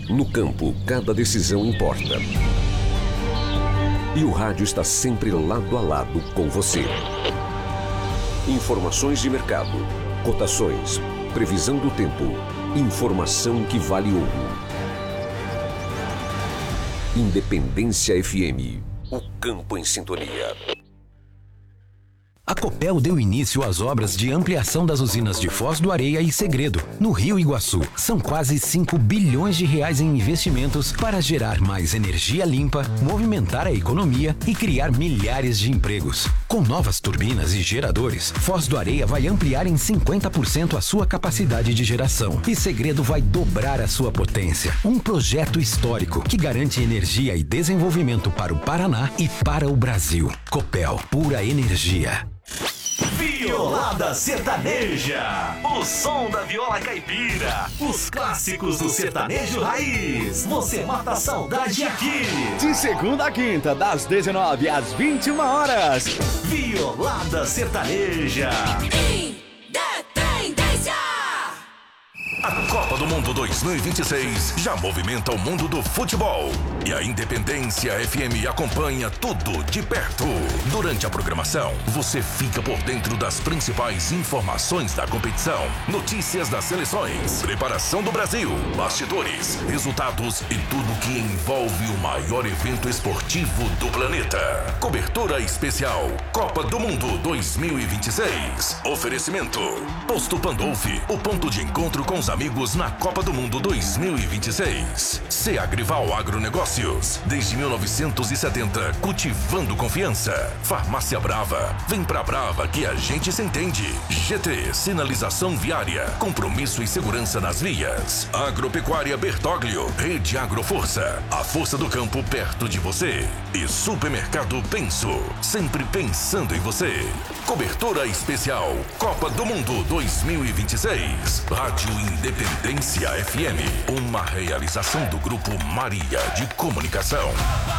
No campo, cada decisão importa. E o rádio está sempre lado a lado com você. Informações de mercado, cotações, previsão do tempo, informação que vale ouro. Independência FM, o campo em sintonia. A Copel deu início às obras de ampliação das usinas de Foz do Areia e Segredo, no Rio Iguaçu. São quase 5 bilhões de reais em investimentos para gerar mais energia limpa, movimentar a economia e criar milhares de empregos. Com novas turbinas e geradores, Foz do Areia vai ampliar em 50% a sua capacidade de geração e Segredo vai dobrar a sua potência. Um projeto histórico que garante energia e desenvolvimento para o Paraná e para o Brasil. Copel, pura energia. Violada Sertaneja, o som da viola caipira, os clássicos do sertanejo raiz. Você mata a saudade aqui. De segunda a quinta, das 19 às 21 horas. Violada Sertaneja. Independência! A Copa do Mundo 2026 já movimenta o mundo do futebol. E a Independência FM acompanha tudo de perto. Durante a programação, você fica por dentro das principais informações da competição, notícias das seleções, preparação do Brasil, bastidores, resultados e tudo que envolve o maior evento esportivo do planeta. Cobertura especial Copa do Mundo 2026. Oferecimento Posto Pandolfi, o ponto de encontro com os amigos na Copa do Mundo 2026. Agrival Agronegócios, desde 1970, cultivando confiança. Farmácia Brava, vem pra Brava que a gente se entende. GT, sinalização viária, compromisso e segurança nas vias. Agropecuária Bertoglio, Rede Agroforça, a força do campo perto de você. E Supermercado Penso, sempre pensando em você. Cobertura especial Copa do Mundo 2026. Rádio Independência FM, uma realização do Grupo Maria de Comunicação.